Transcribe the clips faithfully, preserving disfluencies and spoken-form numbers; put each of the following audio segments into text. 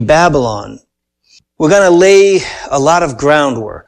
Babylon. We're going to lay a lot of groundwork.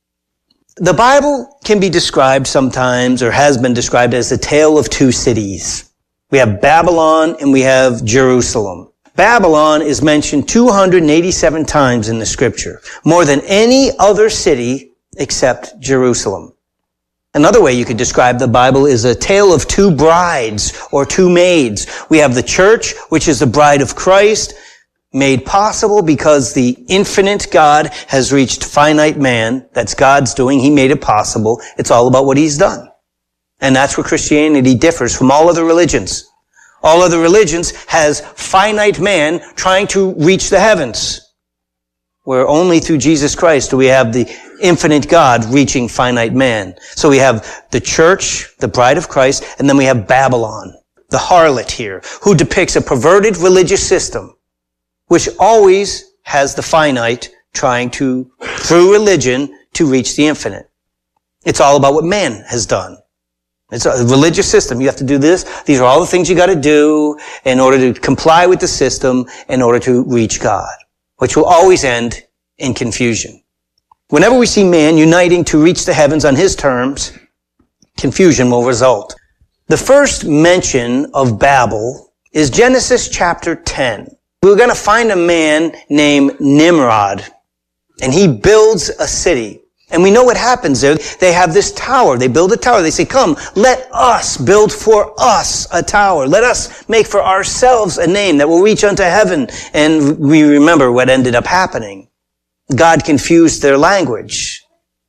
The Bible can be described sometimes, or has been described, as the tale of two cities. We have Babylon and we have Jerusalem. Babylon is mentioned two hundred eighty-seven times in the scripture, more than any other city except Jerusalem. Another way you could describe the Bible is a tale of two brides or two maids. We have the church, which is the bride of Christ, made possible because the infinite God has reached finite man. That's God's doing. He made it possible. It's all about what he's done. And that's where Christianity differs from all other religions. All other religions has finite man trying to reach the heavens, where only through Jesus Christ do we have the infinite God reaching finite man. So we have the church, the bride of Christ, and then we have Babylon, the harlot here, who depicts a perverted religious system, which always has the finite trying to, through religion, to reach the infinite. It's all about what man has done. It's a religious system. You have to do this. These are all the things you got to do in order to comply with the system, in order to reach God, which will always end in confusion. Whenever we see man uniting to reach the heavens on his terms, confusion will result. The first mention of Babel is Genesis chapter ten. We're going to find a man named Nimrod, and he builds a city. And we know what happens there. They have this tower. They build a tower. They say, come, let us build for us a tower. Let us make for ourselves a name that will reach unto heaven. And we remember what ended up happening. God confused their language.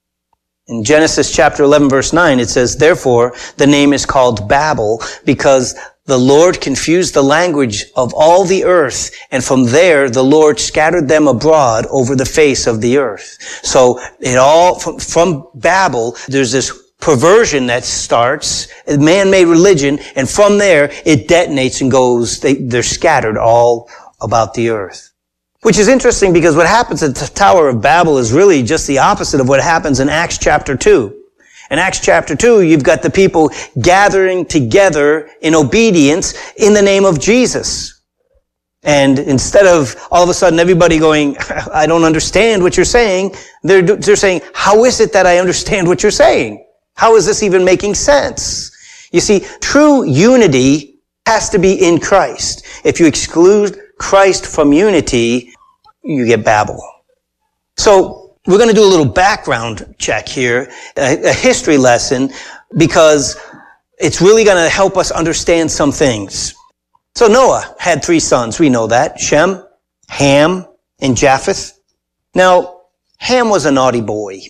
In Genesis chapter eleven, verse nine, it says, therefore, the name is called Babel, because the Lord confused the language of all the earth, and from there the Lord scattered them abroad over the face of the earth. So it all, from, from Babel, there's this perversion that starts, a man-made religion, and from there it detonates and goes, they, they're scattered all about the earth. Which is interesting because what happens at the Tower of Babel is really just the opposite of what happens in Acts chapter two. In Acts chapter two, you've got the people gathering together in obedience in the name of Jesus. And instead of all of a sudden everybody going, I don't understand what you're saying, they're, they're saying, how is it that I understand what you're saying? How is this even making sense? You see, true unity has to be in Christ. If you exclude Christ from unity, you get Babel. So, we're going to do a little background check here, a, a history lesson, because it's really going to help us understand some things. So Noah had three sons. We know that. Shem, Ham, and Japheth. Now, Ham was a naughty boy.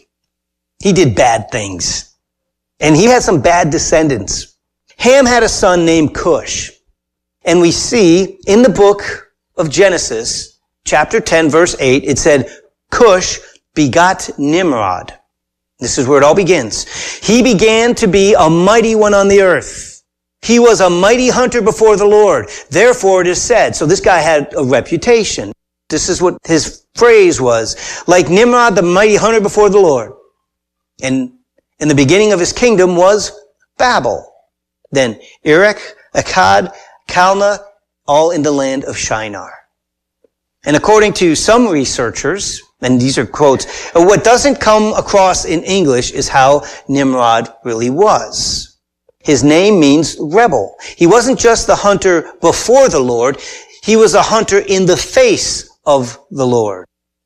He did bad things. And he had some bad descendants. Ham had a son named Cush. And we see in the book of Genesis, chapter ten, verse eight, it said, Cush begot Nimrod. This is where it all begins. He began to be a mighty one on the earth. He was a mighty hunter before the Lord. Therefore it is said. So this guy had a reputation. This is what his phrase was. Like Nimrod, the mighty hunter before the Lord. And in the beginning of his kingdom was Babel. Then Erech, Akkad, Calneh, all in the land of Shinar. And according to some researchers, and these are quotes, what doesn't come across in English is how Nimrod really was. His name means rebel. He wasn't just the hunter before the Lord. He was a hunter in the face of the Lord.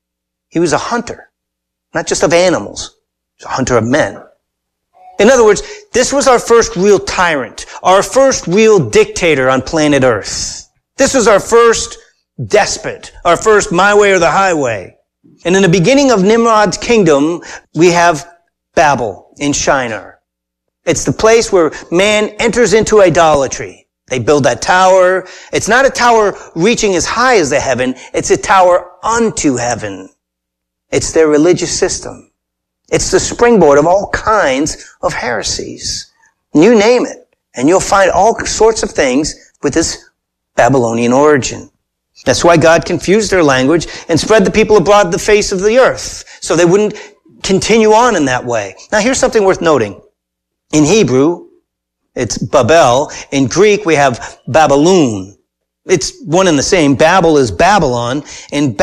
He was a hunter, not just of animals. He was a hunter of men. In other words, this was our first real tyrant, our first real dictator on planet Earth. This was our first despot, our first my way or the highway. And in the beginning of Nimrod's kingdom, we have Babel in Shinar. It's the place where man enters into idolatry. They build that tower. It's not a tower reaching as high as the heaven. It's a tower unto heaven. It's their religious system. It's the springboard of all kinds of heresies. You name it, and you'll find all sorts of things with this Babylonian origin. That's why God confused their language and spread the people abroad the face of the earth, so they wouldn't continue on in that way. Now here's something worth noting. In Hebrew, it's Babel. In Greek, we have Babylon. It's one and the same. Babel is Babylon, and